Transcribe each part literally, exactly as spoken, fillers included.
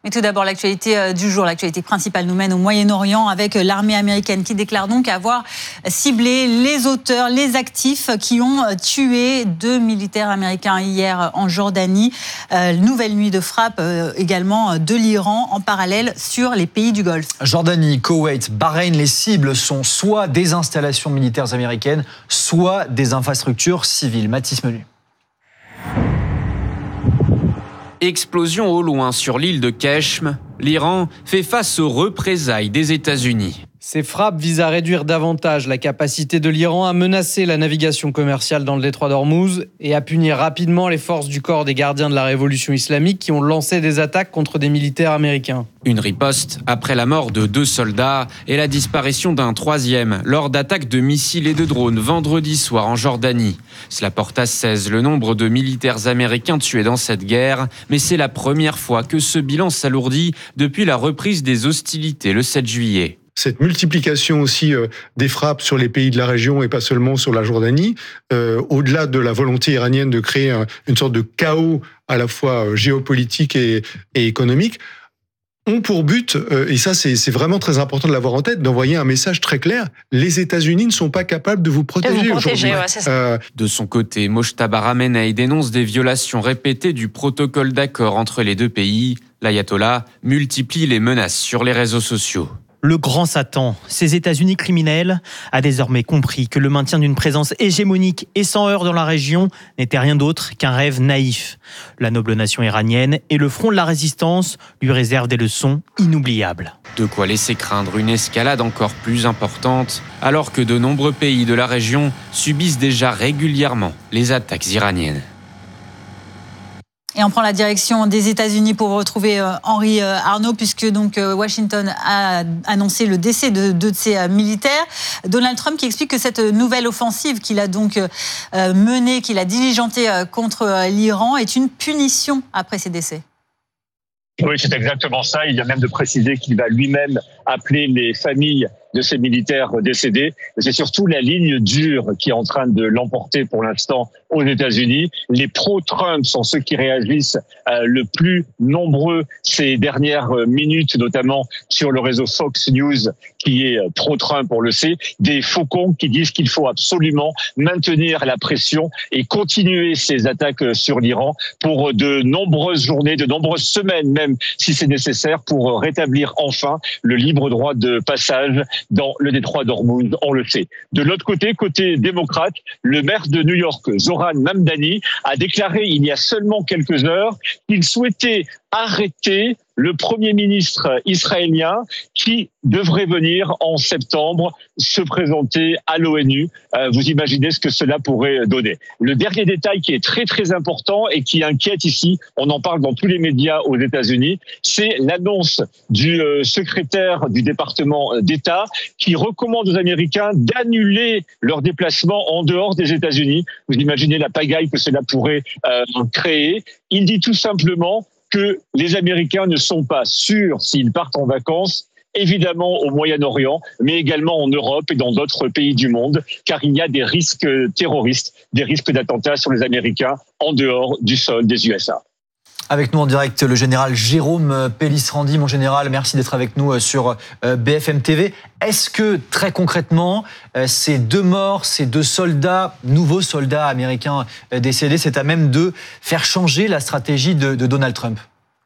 Et tout d'abord, l'actualité du jour, l'actualité principale nous mène au Moyen-Orient avec l'armée américaine qui déclare donc avoir ciblé les auteurs, les actifs qui ont tué deux militaires américains hier en Jordanie. Euh, nouvelle nuit de frappe euh, également de l'Iran en parallèle sur les pays du Golfe. Jordanie, Koweït, Bahreïn, les cibles sont soit des installations militaires américaines, soit des infrastructures civiles. Mathis Menu. Explosion au loin sur l'île de Keshm, l'Iran fait face aux représailles des États-Unis. Ces frappes visent à réduire davantage la capacité de l'Iran à menacer la navigation commerciale dans le détroit d'Ormuz et à punir rapidement les forces du corps des gardiens de la révolution islamique qui ont lancé des attaques contre des militaires américains. Une riposte après la mort de deux soldats et la disparition d'un troisième lors d'attaques de missiles et de drones vendredi soir en Jordanie. Cela porte à seize le nombre de militaires américains tués dans cette guerre, mais c'est la première fois que ce bilan s'alourdit depuis la reprise des hostilités le sept juillet. Cette multiplication aussi euh, des frappes sur les pays de la région et pas seulement sur la Jordanie, euh, au-delà de la volonté iranienne de créer un, une sorte de chaos à la fois géopolitique et, et économique, ont pour but, euh, et ça c'est, c'est vraiment très important de l'avoir en tête, d'envoyer un message très clair, les États-Unis ne sont pas capables de vous protéger, vous aujourd'hui. protéger, ouais, c'est ça. Euh, de son côté, Mojtaba Ramenei dénonce des violations répétées du protocole d'accord entre les deux pays. L'ayatollah multiplie les menaces sur les réseaux sociaux. Le grand Satan, ces États-Unis criminels, a désormais compris que le maintien d'une présence hégémonique et sans heurts dans la région n'était rien d'autre qu'un rêve naïf. La noble nation iranienne et le front de la résistance lui réservent des leçons inoubliables. De quoi laisser craindre une escalade encore plus importante, alors que de nombreux pays de la région subissent déjà régulièrement les attaques iraniennes. Et on prend la direction des États-Unis pour retrouver Henri Arnaud, puisque donc Washington a annoncé le décès de deux de ses militaires. Donald Trump qui explique que cette nouvelle offensive qu'il a donc menée, qu'il a diligentée contre l'Iran, est une punition après ces décès. Oui, c'est exactement ça. Il y a même de préciser qu'il va lui-même appeler les familles de ces militaires décédés. C'est surtout la ligne dure qui est en train de l'emporter pour l'instant aux États-Unis. Les pro-Trump sont ceux qui réagissent euh, le plus nombreux ces dernières minutes, notamment sur le réseau Fox News, qui est pro-Trump, on le sait. Des faucons qui disent qu'il faut absolument maintenir la pression et continuer ces attaques sur l'Iran pour de nombreuses journées, de nombreuses semaines même, si c'est nécessaire, pour rétablir enfin le libre droit de passage dans le détroit d'Ormuz, on le sait. De l'autre côté, côté démocrate, le maire de New York, Zohran Mamdani, a déclaré il y a seulement quelques heures qu'il souhaitait arrêter le Premier ministre israélien qui devrait venir en septembre se présenter à l'ONU. Euh, vous imaginez ce que cela pourrait donner. Le dernier détail qui est très très important et qui inquiète ici, on en parle dans tous les médias aux États-Unis, c'est l'annonce du euh, secrétaire du département d'État qui recommande aux Américains d'annuler leurs déplacements en dehors des États-Unis. Vous imaginez la pagaille que cela pourrait euh, créer. Il dit tout simplement que les Américains ne sont pas sûrs s'ils partent en vacances, évidemment au Moyen-Orient, mais également en Europe et dans d'autres pays du monde, car il y a des risques terroristes, des risques d'attentats sur les Américains en dehors du sol des U S A. Avec nous en direct, le général Jérôme Pellistrandi. Mon général, merci d'être avec nous sur B F M T V. Est-ce que, très concrètement, ces deux morts, ces deux soldats, nouveaux soldats américains décédés, c'est à même de faire changer la stratégie de, de Donald Trump ?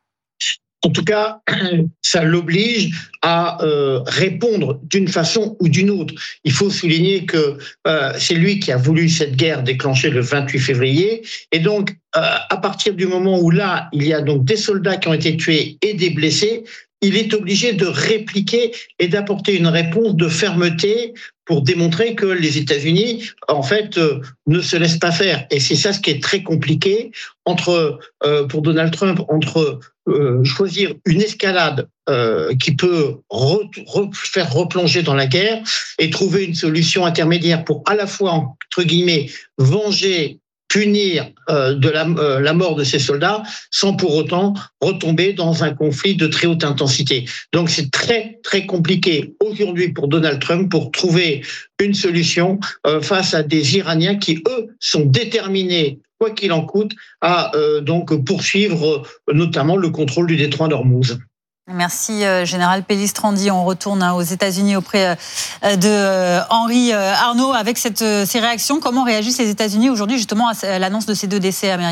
En tout cas, ça l'oblige à euh, répondre d'une façon ou d'une autre. Il faut souligner que euh, c'est lui qui a voulu cette guerre déclenchée le vingt-huit février. Et donc, euh, à partir du moment où là, il y a donc des soldats qui ont été tués et des blessés, il est obligé de répliquer et d'apporter une réponse de fermeté pour démontrer que les États-Unis, en fait, euh, ne se laissent pas faire. Et c'est ça ce qui est très compliqué entre, euh, pour Donald Trump, entre euh, choisir une escalade euh, qui peut re, re, faire replonger dans la guerre et trouver une solution intermédiaire pour à la fois, entre guillemets, venger, punir euh, de la, euh, la mort de ces soldats sans pour autant retomber dans un conflit de très haute intensité. Donc c'est très très compliqué aujourd'hui pour Donald Trump pour trouver une solution euh, face à des Iraniens qui, eux, sont déterminés, quoi qu'il en coûte, à euh, donc poursuivre euh, notamment le contrôle du détroit d'Ormuz. Merci, euh, Général Pellistrandi. On retourne hein, aux États-Unis auprès euh, de euh, Henri euh, Arnaud avec cette, euh, ces réactions. Comment réagissent les États-Unis aujourd'hui justement à l'annonce de ces deux décès américains ?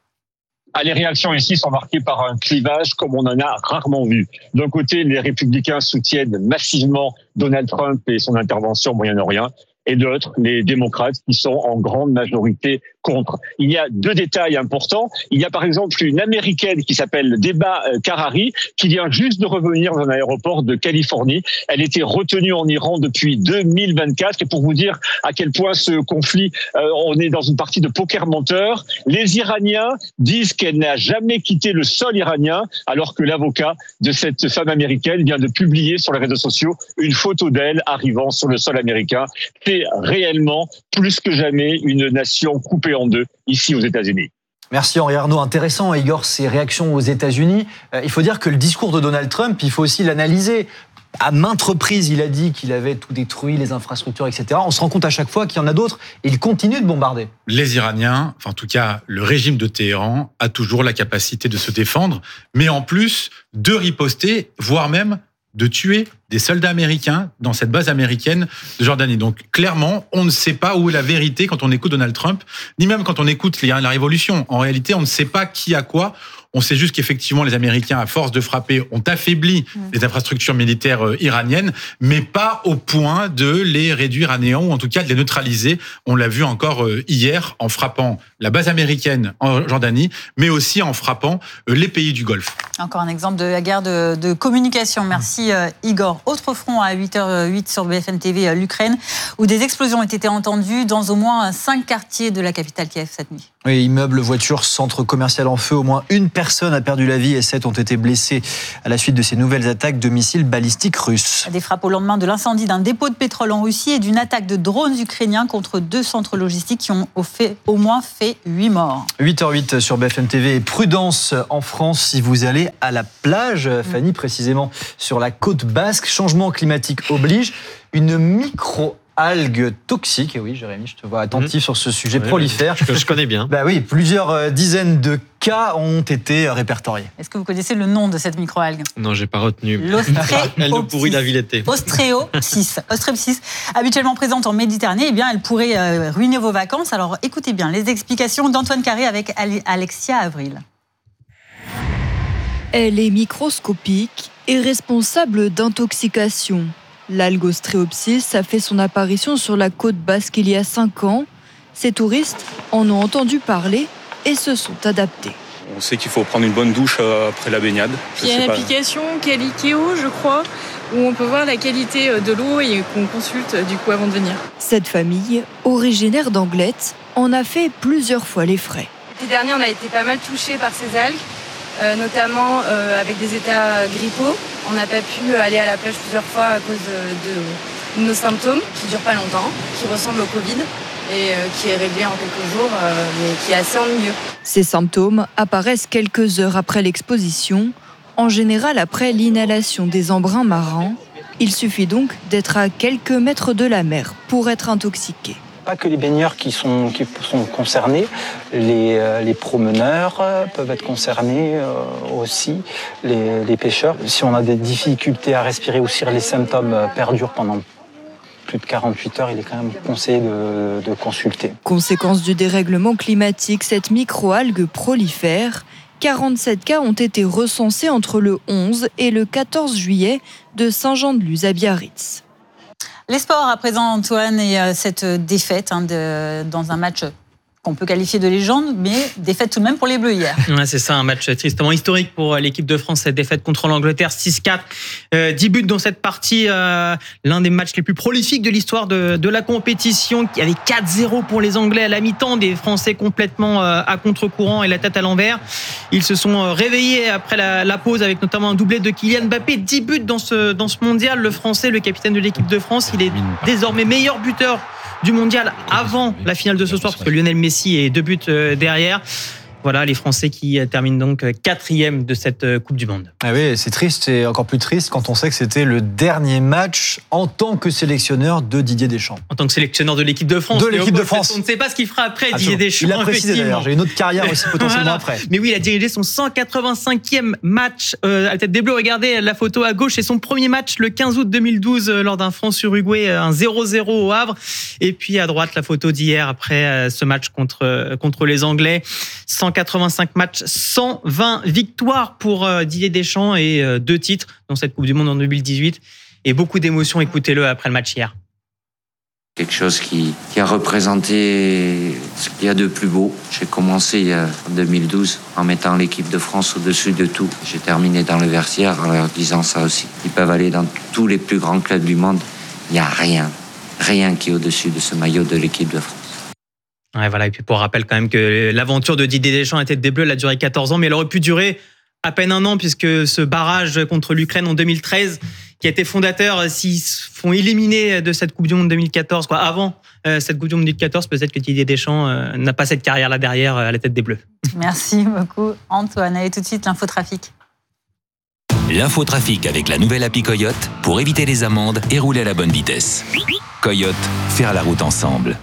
Ah, les réactions ici sont marquées par un clivage comme on en a rarement vu. D'un côté, les républicains soutiennent massivement Donald Trump et son intervention au Moyen-Orient. Et d'autres, les démocrates, qui sont en grande majorité contre. Il y a deux détails importants. Il y a par exemple une Américaine qui s'appelle Deba Karari, qui vient juste de revenir dans un aéroport de Californie. Elle était retenue en Iran depuis deux mille vingt-quatre. Et pour vous dire à quel point ce conflit, euh, on est dans une partie de poker menteur, les Iraniens disent qu'elle n'a jamais quitté le sol iranien, alors que l'avocat de cette femme américaine vient de publier sur les réseaux sociaux une photo d'elle arrivant sur le sol américain. C'est réellement, plus que jamais, une nation coupée en deux, ici aux États-Unis. Merci Henri Arnaud. Intéressant, Igor, ces réactions aux États-Unis. Euh, il faut dire que le discours de Donald Trump, il faut aussi l'analyser. À maintes reprises, il a dit qu'il avait tout détruit, les infrastructures, et cetera. On se rend compte à chaque fois qu'il y en a d'autres et il continue de bombarder. Les Iraniens, enfin en tout cas le régime de Téhéran, a toujours la capacité de se défendre, mais en plus de riposter, voire même de tuer des soldats américains dans cette base américaine de Jordanie. Donc clairement, on ne sait pas où est la vérité quand on écoute Donald Trump, ni même quand on écoute la révolution. En réalité, on ne sait pas qui a quoi. On sait juste qu'effectivement, les Américains, à force de frapper, ont affaibli mmh. les infrastructures militaires iraniennes, mais pas au point de les réduire à néant, ou en tout cas de les neutraliser. On l'a vu encore hier en frappant la base américaine en Jordanie, mais aussi en frappant les pays du Golfe. Encore un exemple de la guerre de, de communication. Merci euh, Igor. Autre front à huit heures zéro huit sur B F M T V, euh, l'Ukraine, où des explosions ont été entendues dans au moins cinq quartiers de la capitale Kiev cette nuit. Oui, immeubles, voitures, centre commercial en feu. Au moins une personne a perdu la vie et sept ont été blessés à la suite de ces nouvelles attaques de missiles balistiques russes. Des frappes au lendemain de l'incendie d'un dépôt de pétrole en Russie et d'une attaque de drones ukrainiens contre deux centres logistiques qui ont au, fait, au moins fait huit morts. huit heures zéro huit sur B F M T V. Et prudence en France si vous allez à la plage, Fanny, précisément sur la côte basque. Changement climatique oblige. Une micro algues toxiques. Et oui, Jérémy, je te vois attentif mmh. sur ce sujet oui, prolifère. Que je connais bien. Bah oui, plusieurs dizaines de cas ont été répertoriés. Est-ce que vous connaissez le nom de cette microalgue ? Non, j'ai pas retenu. L'Ostréopsis. Elle nous pourrit la vie l'été. Ostréopsis. Ostréopsis, habituellement présente en Méditerranée, eh bien, elle pourrait ruiner vos vacances. Alors, écoutez bien les explications d'Antoine Carré avec Alexia Avril. Elle est microscopique et responsable d'intoxication. L'algue Ostréopsis a fait son apparition sur la côte basque il y a cinq ans. Ces touristes en ont entendu parler et se sont adaptés. On sait qu'il faut prendre une bonne douche après la baignade. Il y a une application Caliceo, je crois, où on peut voir la qualité de l'eau et qu'on consulte du coup avant de venir. Cette famille, originaire d'Anglet, en a fait plusieurs fois les frais. L'été dernier, on a été pas mal touchés par ces algues. Euh, notamment euh, avec des états grippaux. On n'a pas pu aller à la plage plusieurs fois à cause de, de nos symptômes qui ne durent pas longtemps, qui ressemblent au Covid et euh, qui est réglé en quelques jours, euh, mais qui est assez ennuyeux. Ces symptômes apparaissent quelques heures après l'exposition, en général après l'inhalation des embruns marins. Il suffit donc d'être à quelques mètres de la mer pour être intoxiqué. Pas que les baigneurs qui sont, qui sont concernés, les, les promeneurs peuvent être concernés euh, aussi, les, les pêcheurs. Si on a des difficultés à respirer ou si les symptômes perdurent pendant plus de quarante-huit heures, il est quand même conseillé de, de consulter. Conséquence du dérèglement climatique, cette microalgue prolifère. quarante-sept cas ont été recensés entre le onze et le quatorze juillet de Saint-Jean-de-Luz à Biarritz. Les sports à présent, Antoine, et cette défaite hein, de, dans un match qu'on peut qualifier de légende, mais défaite tout de même pour les Bleus hier. Ouais, c'est ça, un match tristement historique pour l'équipe de France, cette défaite contre l'Angleterre, six quatre. Euh, dix buts dans cette partie, euh, l'un des matchs les plus prolifiques de l'histoire de, de la compétition. Il y avait quatre zéro pour les Anglais à la mi-temps, des Français complètement euh, à contre-courant et la tête à l'envers. Ils se sont réveillés après la, la pause avec notamment un doublé de Kylian Mbappé. dix buts dans ce, dans ce mondial. Le Français, le capitaine de l'équipe de France, il est désormais meilleur buteur du mondial avant la finale de ce soir, parce que Lionel Messi est deux buts derrière. Voilà, les Français qui terminent donc quatrième de cette Coupe du Monde. Ah oui, c'est triste, et encore plus triste quand on sait que c'était le dernier match en tant que sélectionneur de Didier Deschamps. En tant que sélectionneur de l'équipe de France. De l'équipe de France. On ne sait pas ce qu'il fera après, Absolument. Didier Deschamps. Il a précisé d'ailleurs, j'ai une autre carrière aussi potentiellement voilà. après. Mais oui, il a dirigé son cent quatre-vingt-cinquième match euh, à la tête des Bleus. Regardez la photo à gauche, c'est son premier match le quinze août deux mille douze euh, lors d'un France-Uruguay, un zéro zéro au Havre. Et puis à droite, la photo d'hier après euh, ce match contre, euh, contre les Anglais. cent quatre-vingt-cinq matchs, cent vingt victoires pour euh, Didier Deschamps et euh, deux titres dans cette Coupe du Monde en deux mille dix-huit. Et beaucoup d'émotions, écoutez-le après le match hier. Quelque chose qui, qui a représenté ce qu'il y a de plus beau. J'ai commencé en deux mille douze en mettant l'équipe de France au-dessus de tout. J'ai terminé dans le vestiaire en leur disant ça aussi. Ils peuvent aller dans tous les plus grands clubs du monde. Il n'y a rien, rien qui est au-dessus de ce maillot de l'équipe de France. Ouais, voilà. Et puis pour rappel quand même que l'aventure de Didier Deschamps à la tête des Bleus, elle a duré quatorze ans, mais elle aurait pu durer à peine un an, puisque ce barrage contre l'Ukraine en deux mille treize, qui a été fondateur, s'ils se font éliminer de cette Coupe du Monde deux mille quatorze, quoi, avant euh, cette Coupe du Monde deux mille quatorze, peut-être que Didier Deschamps euh, n'a pas cette carrière-là derrière euh, à la tête des Bleus. Merci beaucoup, Antoine. Allez, tout de suite, l'infotrafic. L'infotrafic avec la nouvelle appli Coyote pour éviter les amendes et rouler à la bonne vitesse. Coyote, faire la route ensemble.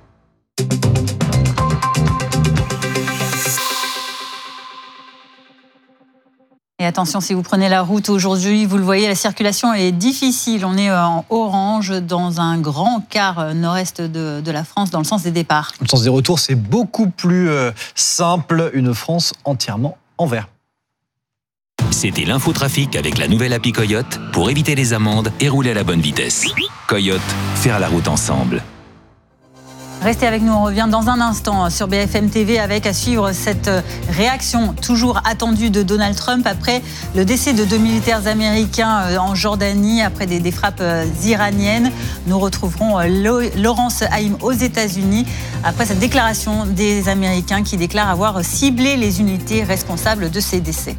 Et attention, si vous prenez la route aujourd'hui, vous le voyez, la circulation est difficile. On est en orange dans un grand quart nord-est de, de la France, dans le sens des départs. Le sens des retours, c'est beaucoup plus euh, simple. Une France entièrement en vert. C'était l'infotrafic avec la nouvelle appli Coyote pour éviter les amendes et rouler à la bonne vitesse. Coyote, faire la route ensemble. Restez avec nous, on revient dans un instant sur B F M T V avec à suivre cette réaction toujours attendue de Donald Trump après le décès de deux militaires américains en Jordanie, après des, des frappes iraniennes. Nous retrouverons Laurence Haïm aux États-Unis après cette déclaration des Américains qui déclarent avoir ciblé les unités responsables de ces décès.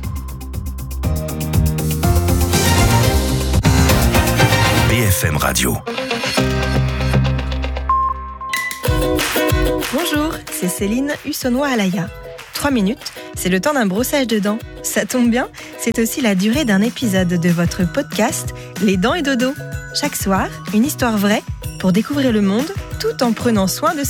B F M Radio. Bonjour, c'est Céline Hussonnois-Alaya. Trois minutes, c'est le temps d'un brossage de dents. Ça tombe bien, c'est aussi la durée d'un épisode de votre podcast Les Dents et Dodo. Chaque soir, une histoire vraie pour découvrir le monde tout en prenant soin de